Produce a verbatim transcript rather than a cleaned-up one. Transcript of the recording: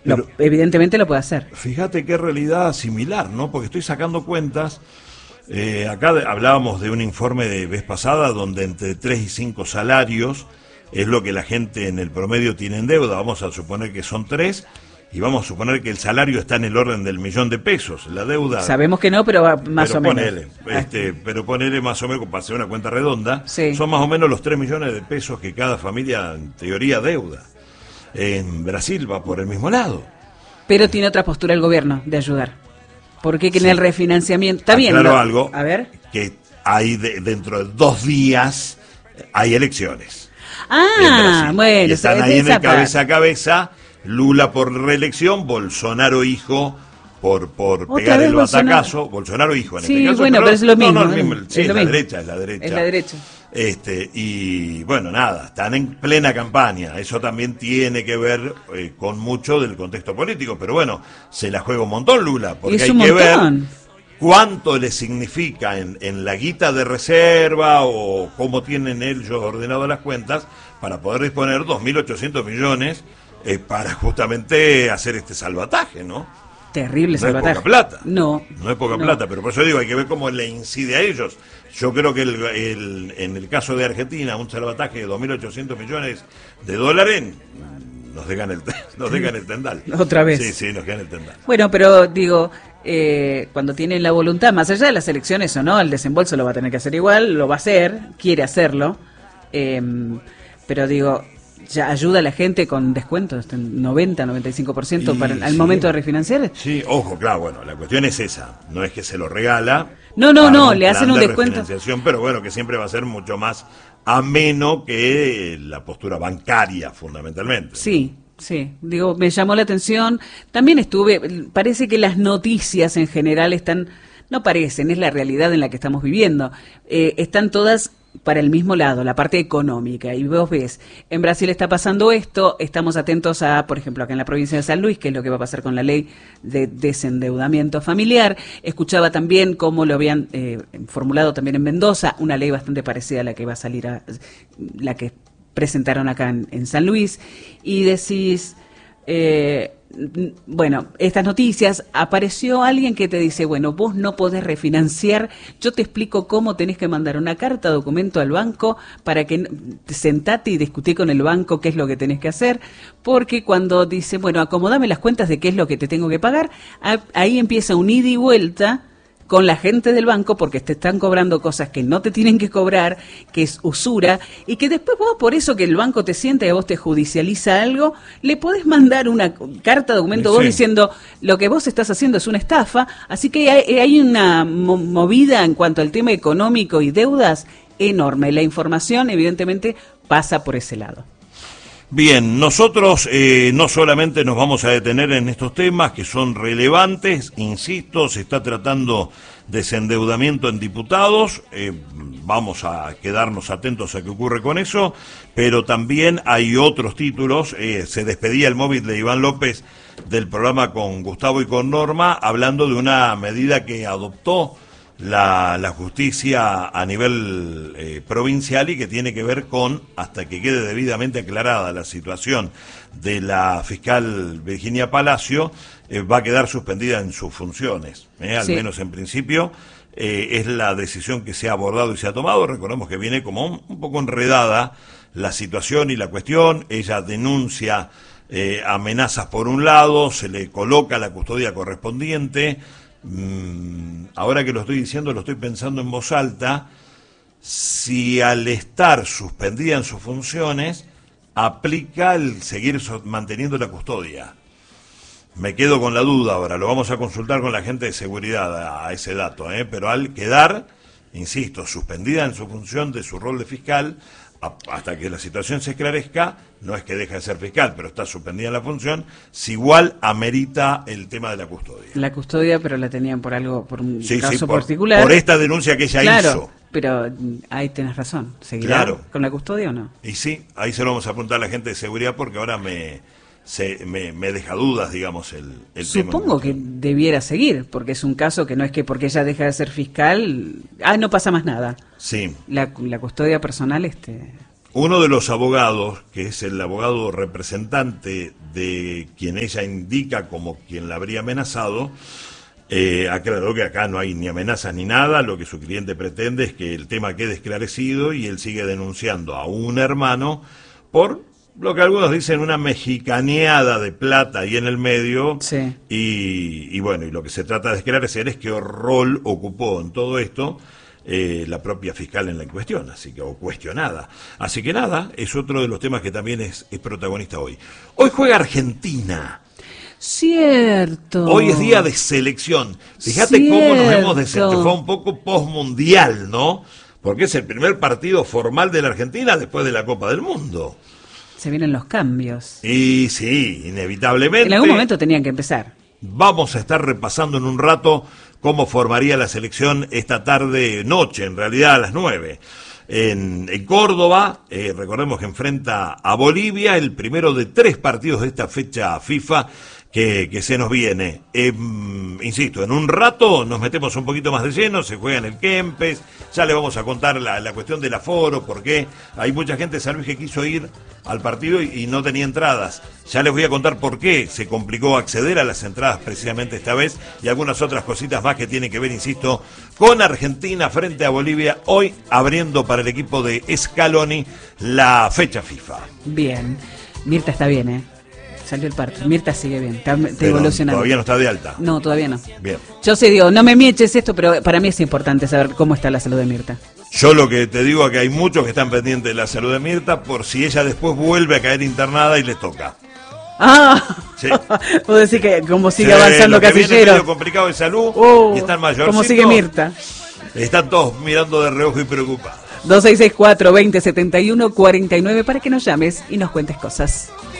Lo, Pero, evidentemente lo puede hacer. Fíjate qué realidad similar, ¿no? Porque estoy sacando cuentas. Eh, acá de, hablábamos de un informe de vez pasada donde entre tres y cinco salarios es lo que la gente en el promedio tiene en deuda. Vamos a suponer que son tres y vamos a suponer que el salario está en el orden del millón de pesos. La deuda... Sabemos que no, pero va más pero o menos. Ponele, este, pero ponele más o menos, para hacer una cuenta redonda, Sí. son más o menos los tres millones de pesos que cada familia en teoría deuda. En Brasil va por el mismo lado. Pero tiene otra postura el gobierno de ayudar. Porque que Sí. en el refinanciamiento... Está bien. Aclaro lo- algo, A ver. que hay de- dentro de dos días hay elecciones. en Ah, Brasil. bueno. Y están de ahí en esa el cabeza parte. a cabeza, Lula por reelección, Bolsonaro hijo por por Otra pegar vez el Bolsonaro. batacazo, Bolsonaro hijo en Sí, este caso. bueno, pero es lo mismo, No, no, ¿eh? el mismo, sí, Es lo la mismo. derecha, es la derecha. Es la derecha. Este, y bueno, nada, están en plena campaña. Eso también tiene que ver eh, con mucho del contexto político, pero bueno, se la juega un montón Lula, porque Es hay un que ver montón. cuánto le significa en, en la guita de reserva o cómo tienen ellos ordenado las cuentas para poder disponer dos mil ochocientos millones eh, para justamente hacer este salvataje, ¿no? Terrible No es salvataje. poca plata. No. No es poca no. plata, pero por eso digo, hay que ver cómo le incide a ellos. Yo creo que el, el- en el caso de Argentina, un salvataje de dos mil ochocientos millones de dólares nos dejan el, nos dejan el tendal. Otra vez. Sí, sí, nos dejan el tendal. Bueno, pero digo, eh, cuando tienen la voluntad, más allá de las elecciones o no, el desembolso lo va a tener que hacer igual, lo va a hacer, quiere hacerlo, eh, pero digo, ya ayuda a la gente con descuentos, noventa, noventa y cinco por ciento Y para al sí. momento de refinanciar. Sí, ojo, claro, bueno, la cuestión es esa, no es que se lo regala. No, no, para no, un le hacen plan un de descuento. refinanciación, pero bueno, que siempre va a ser mucho más ameno que la postura bancaria, fundamentalmente. Sí, sí, digo, me llamó la atención. También estuve, parece que las noticias en general están, no parecen, es la realidad en la que estamos viviendo. Eh, están todas para el mismo lado, la parte económica. Y vos ves, en Brasil está pasando esto, estamos atentos a, por ejemplo, acá en la provincia de San Luis, qué es lo que va a pasar con la ley de desendeudamiento familiar. Escuchaba también cómo lo habían eh, formulado también en Mendoza, una ley bastante parecida a la que va a salir, a, la que presentaron acá en, en San Luis, y decís, eh, bueno, estas noticias, apareció alguien que te dice, bueno, vos no podés refinanciar, yo te explico cómo tenés que mandar una carta, documento al banco, para que sentate y discutí con el banco qué es lo que tenés que hacer, porque cuando dice, bueno, acomodame las cuentas de qué es lo que te tengo que pagar, ahí empieza un ida y vuelta con la gente del banco, porque te están cobrando cosas que no te tienen que cobrar, que es usura, y que después vos, por eso que el banco te sienta y a vos te judicializa algo, le podés mandar una carta, documento, Sí. vos diciendo lo que vos estás haciendo es una estafa, así que hay, hay una mo- movida en cuanto al tema económico y deudas enorme. La información, evidentemente, pasa por ese lado. Bien, nosotros eh, no solamente nos vamos a detener en estos temas que son relevantes, insisto, se está tratando desendeudamiento en diputados, eh, vamos a quedarnos atentos a qué ocurre con eso, pero también hay otros títulos, eh, se despedía el móvil de Iván López del programa con Gustavo y con Norma, hablando de una medida que adoptó La, la justicia a nivel eh, provincial y que tiene que ver con, hasta que quede debidamente aclarada la situación de la fiscal Virginia Palacio, eh, va a quedar suspendida en sus funciones, eh, al Sí. menos en principio. Eh, es la decisión que se ha abordado y se ha tomado. Recordemos que viene como un, un poco enredada la situación y la cuestión. Ella denuncia eh, amenazas por un lado, se le coloca la custodia correspondiente. Mm, ahora que lo estoy diciendo, lo estoy pensando en voz alta, si al estar suspendida en sus funciones aplica el seguir so- manteniendo la custodia. Me quedo con la duda ahora, lo vamos a consultar con la gente de seguridad a, a ese dato, ¿eh? Pero al quedar, insisto, suspendida en su función de su rol de fiscal, a, hasta que la situación se esclarezca, no es que deja de ser fiscal, pero está suspendida en la función, si igual amerita el tema de la custodia. La custodia, pero la tenían por algo, por un Sí, caso sí, por, particular. por esta denuncia que ella Claro, hizo. pero mm, ahí tenés razón. ¿Seguirá Claro. con la custodia o no? Y sí, ahí se lo vamos a preguntar a la gente de seguridad porque ahora me, se, me, me deja dudas, digamos, el, el tema. Supongo que debiera seguir, porque es un caso que no es que porque ella deja de ser fiscal, ah, no pasa más nada. Sí. La, la custodia personal, este, uno de los abogados, que es el abogado representante de quien ella indica como quien la habría amenazado, eh, aclaró que acá no hay ni amenazas ni nada, lo que su cliente pretende es que el tema quede esclarecido y él sigue denunciando a un hermano por lo que algunos dicen una mexicaneada de plata ahí en el medio. Sí. y, y bueno, y lo que se trata de esclarecer es qué rol ocupó en todo esto Eh, la propia fiscal en la cuestión, así que, o cuestionada. Así que nada, es otro de los temas que también es, es protagonista hoy. Hoy juega Argentina. Cierto. Hoy es día de selección. Fíjate Cierto. cómo nos hemos desenchufado un poco postmundial, ¿no? Porque es el primer partido formal de la Argentina después de la Copa del Mundo. Se vienen los cambios. Y sí, inevitablemente. En algún momento tenían que empezar. Vamos a estar repasando en un rato cómo formaría la selección esta tarde, noche, en realidad a las nueve. En, en Córdoba, eh, recordemos que enfrenta a Bolivia, el primero de tres partidos de esta fecha FIFA que, que se nos viene. Eh, insisto, en un rato nos metemos un poquito más de lleno, se juega en el Kempes, ya le vamos a contar la, la cuestión del aforo, porque hay mucha gente de San Luis que quiso ir al partido y, y no tenía entradas. Ya les voy a contar por qué se complicó acceder a las entradas precisamente esta vez y algunas otras cositas más que tienen que ver, insisto, con Argentina frente a Bolivia, hoy abriendo para el equipo de Scaloni la fecha FIFA. Bien. Mirta está bien, ¿eh? Salió el parto. Mirta sigue bien, está, está Pero evolucionando. todavía no está de alta. No, todavía no. Bien. Yo sé, digo, no me mieches esto, pero para mí es importante saber cómo está la salud de Mirta. Yo lo que te digo es que hay muchos que están pendientes de la salud de Mirta por si ella después vuelve a caer internada y les toca. Ah, Sí. vos decís que como sigue Sí, avanzando lo que viene Casillero. medio complicado de salud Uh, y están mayores. ¿Cómo sigue Mirta? Están todos mirando de reojo y preocupados. dos seis seis cuatro, veinte setenta y uno cuarenta y nueve para que nos llames y nos cuentes cosas.